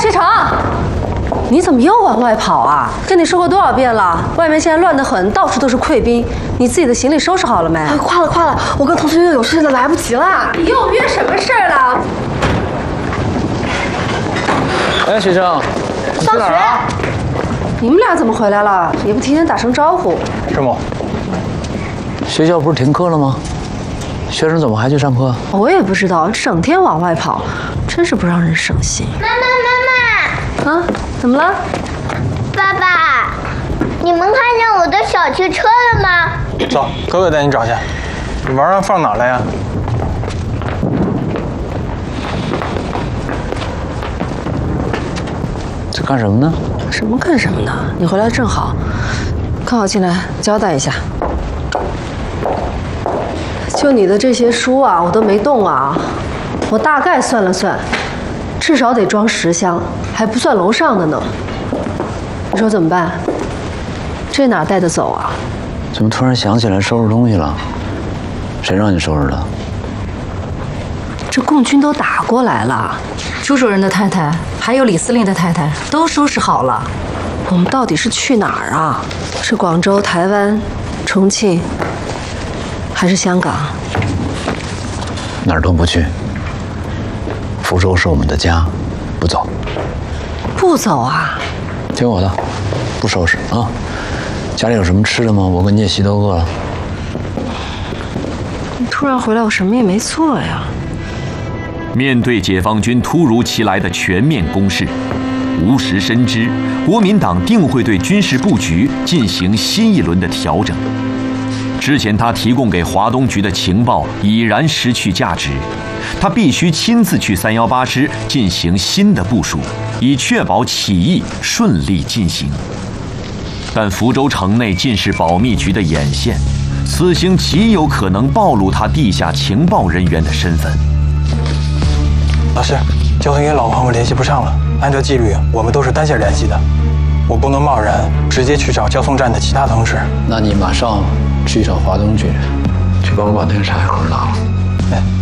徐成，你怎么又往外跑啊？跟你说过多少遍了，外面现在乱得很，到处都是溃兵。你自己的行李收拾好了没？ 快了，我跟同学约有事了，来不及了。 你又约什么事儿了？ 哎，徐生，你去哪儿啊？ 你们俩怎么回来了？也不提前打声招呼。 师母，学校不是停课了吗？学生怎么还去上课？ 我也不知道，整天往外跑，真是不让人省心。 妈妈！ 啊，怎么了？ 爸爸，你们看见我的小汽车了吗？ 走，哥哥带你找去。你玩意儿放哪儿了呀？ 这干什么呢？ 什么干什么呢？你回来正好，刚好进来交代一下。就你的这些书啊，我都没动啊。我大概算了算，至少得装10箱，还不算楼上的呢。你说怎么办？这哪带得走啊？ 怎么突然想起来收拾东西了？谁让你收拾的？ 这共军都打过来了， 朱主任的太太还有李司令的太太都收拾好了。 我们到底是去哪儿啊？是广州、台湾、重庆，还是香港？ 哪儿都不去。福州是我们的家，不走。 不走啊？ 听我的，不收拾啊！家里有什么吃的吗？我跟聂西都饿了。 你突然回来，我什么也没做呀。 面对解放军突如其来的全面攻势，吴石深知国民党定会对军事布局进行新一轮的调整。之前他提供给华东局的情报已然失去价值，他必须亲自去318师进行新的部署，以确保起义顺利进行。但福州城内尽是保密局的眼线，此行极有可能暴露他地下情报人员的身份。 老师，交通员老朋友联系不上了。按照纪律，我们都是单线联系的，我不能贸然直接去找交通站的其他同事。 那你马上去找华东局，去帮我把那个茶叶盒拿了。 哎。